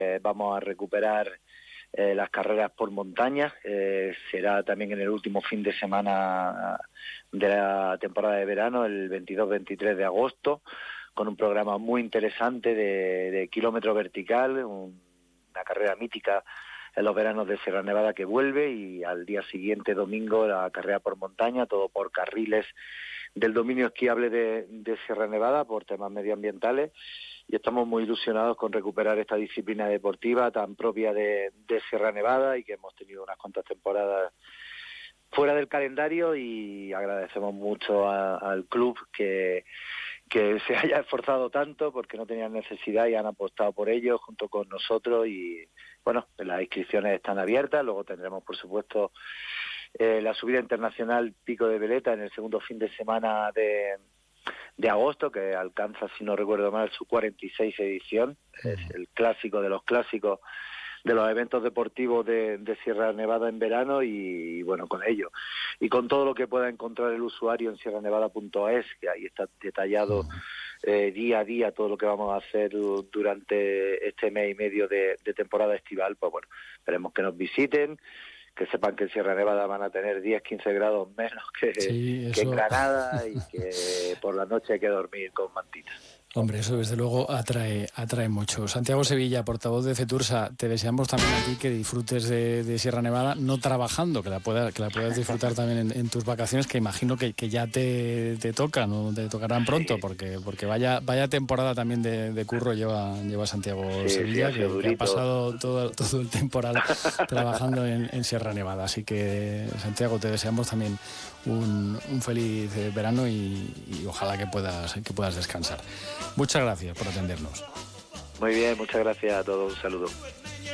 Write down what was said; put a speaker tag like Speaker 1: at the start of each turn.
Speaker 1: vamos a recuperar las carreras por montaña. Será también en el último fin de semana de la temporada de verano, el 22-23 de agosto, con un programa muy interesante de kilómetro vertical, una carrera mítica en los veranos de Sierra Nevada que vuelve, y al día siguiente, domingo, la carrera por montaña, todo por carriles del dominio esquiable de Sierra Nevada por temas medioambientales, y estamos muy ilusionados con recuperar esta disciplina deportiva tan propia de Sierra Nevada, y que hemos tenido unas cuantas temporadas fuera del calendario, y agradecemos mucho al club que se haya esforzado tanto, porque no tenían necesidad y han apostado por ello junto con nosotros. Y bueno, las inscripciones están abiertas. Luego tendremos, por supuesto, la subida internacional Pico de Veleta en el segundo fin de semana de agosto, que alcanza, si no recuerdo mal, su 46 edición. Es el clásico de los clásicos de los eventos deportivos de Sierra Nevada en verano, y bueno, con ello y con todo lo que pueda encontrar el usuario en sierranevada.es, que ahí está detallado día a día todo lo que vamos a hacer durante este mes y medio de temporada estival. Pues bueno, esperemos que nos visiten, que sepan que en Sierra Nevada van a tener 10-15 grados menos que en Granada, y que por la noche hay que dormir con mantitas.
Speaker 2: Hombre, eso desde luego atrae mucho. Santiago Sevilla, portavoz de Cetursa, te deseamos también a ti que disfrutes de Sierra Nevada, no trabajando, que la puedas disfrutar también en tus vacaciones, que imagino que ya te tocan o te tocarán pronto, porque vaya temporada también de curro lleva Santiago Sevilla, que ha pasado todo el temporal trabajando en Sierra Nevada. Así que, Santiago, te deseamos también un feliz verano y ojalá que puedas descansar. Muchas gracias por atendernos.
Speaker 1: Muy bien, muchas gracias a todos, un saludo.